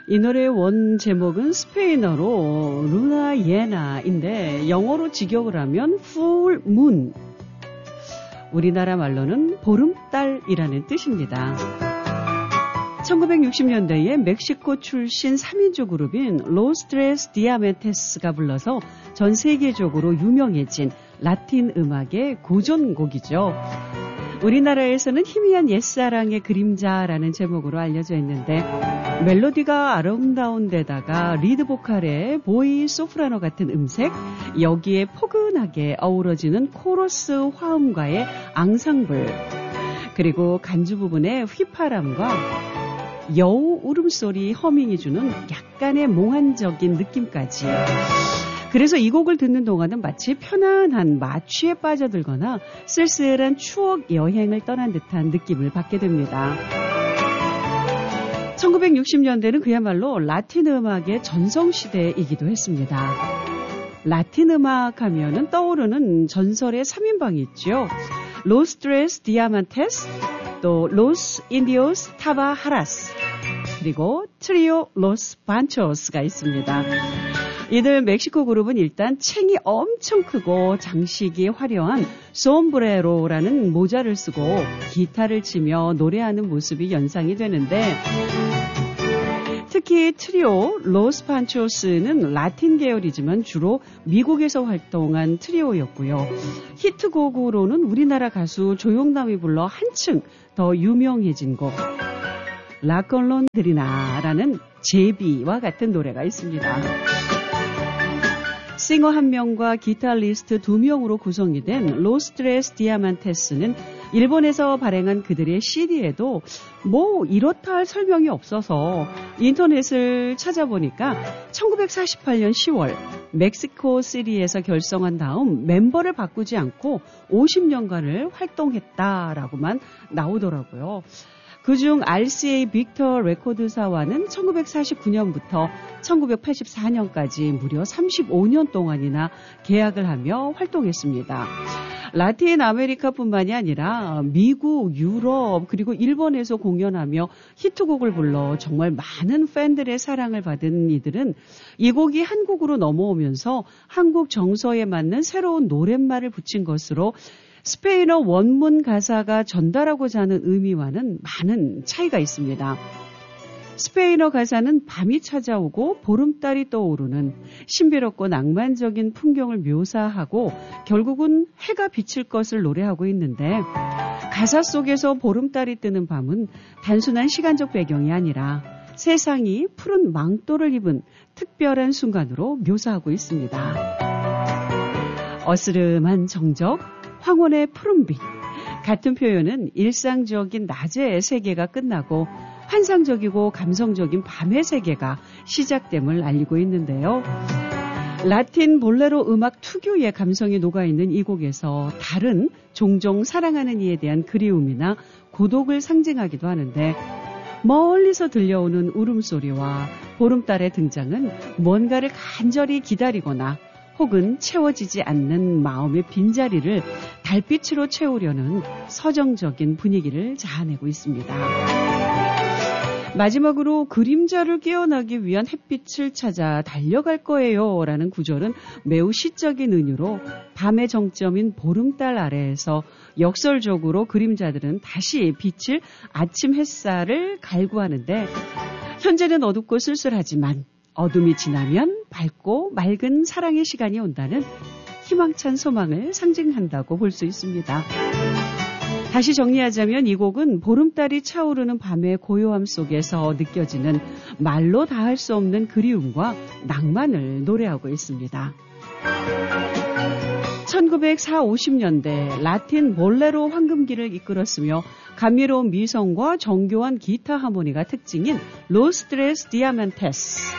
이 노래의 원 제목은 스페인어로 루나 예나인데 영어로 직역을 하면 Full Moon. 우리나라 말로는 보름달이라는 뜻입니다. 1960년대에 멕시코 출신 3인조 그룹인 Los Tres Diamantes가 불러서 전 세계적으로 유명해진 라틴 음악의 고전곡이죠. 우리나라에서는 희미한 옛사랑의 그림자라는 제목으로 알려져 있는데 멜로디가 아름다운 데다가 리드 보컬의 보이 소프라노 같은 음색, 여기에 포근하게 어우러지는 코러스 화음과의 앙상블, 그리고 간주 부분의 휘파람과 여우 울음소리 허밍이 주는 약간의 몽환적인 느낌까지. 그래서 이 곡을 듣는 동안은 마치 편안한 마취에 빠져들거나 쓸쓸한 추억 여행을 떠난 듯한 느낌을 받게 됩니다. 1960년대는 그야말로 라틴 음악의 전성시대이기도 했습니다. 라틴 음악 하면은 떠오르는 전설의 3인방이 있죠. Los Tres Diamantes, 또 Los Indios Tabajaras, 그리고 트리오 Los Panchos가 있습니다. 이들 멕시코 그룹은 일단 챙이 엄청 크고 장식이 화려한 솜브레로라는 모자를 쓰고 기타를 치며 노래하는 모습이 연상이 되는데, 특히 트리오 로스 판초스는 라틴 계열이지만 주로 미국에서 활동한 트리오였고요. 히트곡으로는 우리나라 가수 조용남이 불러 한층 더 유명해진 곡 라콜론드리나라는 제비와 같은 노래가 있습니다. 싱어 1명과 기타리스트 2명으로 구성이 된 Los Tres Diamantes는 일본에서 발행한 그들의 CD에도 뭐 이렇다 할 설명이 없어서 인터넷을 찾아보니까 1948년 10월 멕시코 시리에서 결성한 다음 멤버를 바꾸지 않고 50년간을 활동했다라고만 나오더라고요. 그중 RCA 빅터 레코드사와는 1949년부터 1984년까지 무려 35년 동안이나 계약을 하며 활동했습니다. 라틴 아메리카뿐만이 아니라 미국, 유럽, 그리고 일본에서 공연하며 히트곡을 불러 정말 많은 팬들의 사랑을 받은 이들은 이 곡이 한국으로 넘어오면서 한국 정서에 맞는 새로운 노랫말을 붙인 것으로 스페인어 원문 가사가 전달하고자 하는 의미와는 많은 차이가 있습니다. 스페인어 가사는 밤이 찾아오고 보름달이 떠오르는 신비롭고 낭만적인 풍경을 묘사하고 결국은 해가 비칠 것을 노래하고 있는데, 가사 속에서 보름달이 뜨는 밤은 단순한 시간적 배경이 아니라 세상이 푸른 망토를 입은 특별한 순간으로 묘사하고 있습니다. 어스름한 정적, 황혼의 푸른빛 같은 표현은 일상적인 낮의 세계가 끝나고 환상적이고 감성적인 밤의 세계가 시작됨을 알리고 있는데요. 라틴 볼레로 음악 특유의 감성이 녹아있는 이 곡에서 달은 종종 사랑하는 이에 대한 그리움이나 고독을 상징하기도 하는데, 멀리서 들려오는 울음소리와 보름달의 등장은 뭔가를 간절히 기다리거나 혹은 채워지지 않는 마음의 빈자리를 달빛으로 채우려는 서정적인 분위기를 자아내고 있습니다. 마지막으로 그림자를 깨어나기 위한 햇빛을 찾아 달려갈 거예요 라는 구절은 매우 시적인 은유로 밤의 정점인 보름달 아래에서 역설적으로 그림자들은 다시 빛을 아침 햇살을 갈구하는데, 현재는 어둡고 쓸쓸하지만 어둠이 지나면 밝고 맑은 사랑의 시간이 온다는 희망찬 소망을 상징한다고 볼 수 있습니다. 다시 정리하자면 이 곡은 보름달이 차오르는 밤의 고요함 속에서 느껴지는 말로 다할 수 없는 그리움과 낭만을 노래하고 있습니다. 1940~50년대 라틴 볼레로 황금기를 이끌었으며 감미로운 미성과 정교한 기타 하모니가 특징인 Los Tres Diamantes.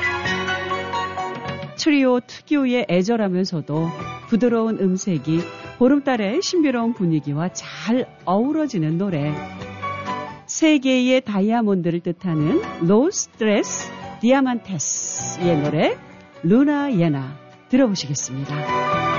트리오 특유의 애절하면서도 부드러운 음색이 보름달의 신비로운 분위기와 잘 어우러지는 노래. 세 개의 다이아몬드를 뜻하는 Los Tres Diamantes의 노래 루나 예나 들어보시겠습니다.